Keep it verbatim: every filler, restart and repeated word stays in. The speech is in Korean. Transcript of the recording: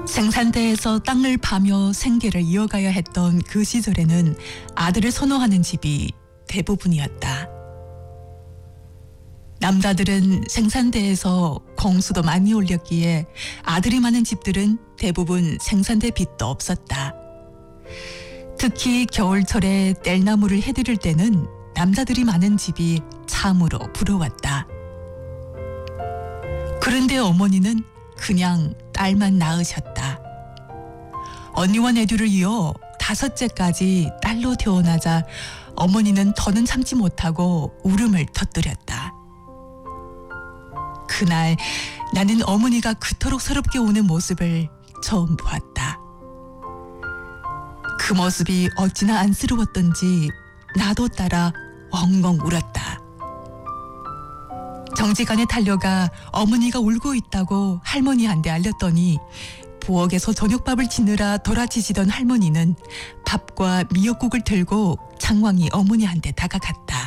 생산대에서 땅을 파며 생계를 이어가야 했던 그 시절에는 아들을 선호하는 집이 대부분이었다. 남자들은 생산대에서 공수도 많이 올렸기에 아들이 많은 집들은 대부분 생산대 빚도 없었다. 특히 겨울철에 뗄나무를 해드릴 때는 남자들이 많은 집이 참으로 부러웠다. 그런데 어머니는 그냥 딸만 낳으셨다. 언니와 내두를 이어 다섯째까지 딸로 태어나자 어머니는 더는 참지 못하고 울음을 터뜨렸다. 그날 나는 어머니가 그토록 서럽게 우는 모습을 처음 보았다. 그 모습이 어찌나 안쓰러웠던지 나도 따라 엉엉 울었다. 정지간에 달려가 어머니가 울고 있다고 할머니한테 알렸더니 부엌에서 저녁밥을 짓느라 돌아치시던 할머니는 밥과 미역국을 들고 장황히 어머니한테 다가갔다.